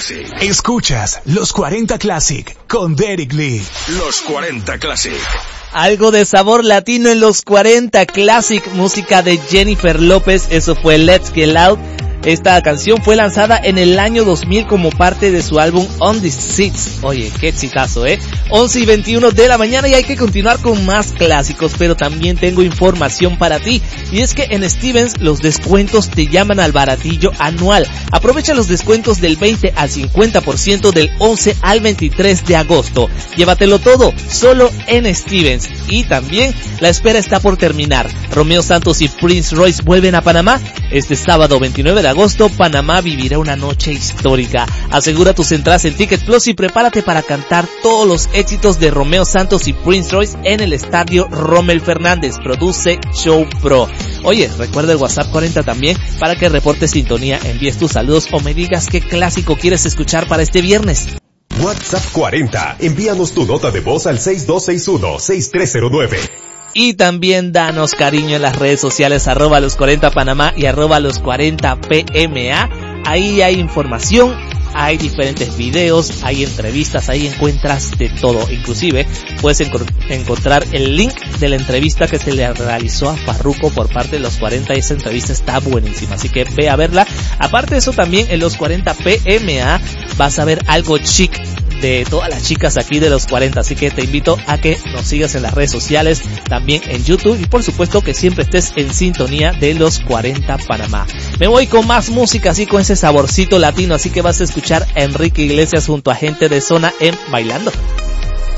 Classic. Escuchas Los 40 Classic con Derek Lee. Los 40 Classic. Algo de sabor latino en Los 40 Classic, música de Jennifer López, eso fue Let's Get Loud. Esta canción fue lanzada en el año 2000 como parte de su álbum On The Seats. Oye, qué exitazo, 11:21 de la mañana y hay que continuar con más clásicos, pero también tengo información para ti. Y es que en Stevens los descuentos te llaman al baratillo anual. Aprovecha los descuentos del 20 al 50% del 11 al 23 de agosto. Llévatelo todo, solo en Stevens. Y también la espera está por terminar. Romeo Santos y Prince Royce vuelven a Panamá. Este sábado 29 de agosto, Panamá vivirá una noche histórica. Asegura tus entradas en Ticket Plus y prepárate para cantar todos los éxitos de Romeo Santos y Prince Royce en el estadio Rommel Fernández. Produce Show Pro. Oye, recuerda el WhatsApp 40 también para que reportes sintonía, envíes tus saludos o me digas qué clásico quieres escuchar para este viernes. WhatsApp 40. Envíanos tu nota de voz al 6261-6309. Y también danos cariño en las redes sociales @los 40 Panamá y @los 40 PMA. Ahí hay información, hay diferentes videos, hay entrevistas, ahí encuentras de todo. Inclusive puedes encontrar el link de la entrevista que se le realizó a Farruko por parte de Los 40. Esa entrevista está buenísima, así que ve a verla. Aparte de eso, también en Los 40 PMA vas a ver algo chic de todas las chicas aquí de Los 40, así que te invito a que nos sigas en las redes sociales, también en YouTube y por supuesto que siempre estés en sintonía de Los 40 Panamá. Me voy con más música, así con ese saborcito latino, así que vas a escuchar a Enrique Iglesias junto a Gente de Zona en Bailando.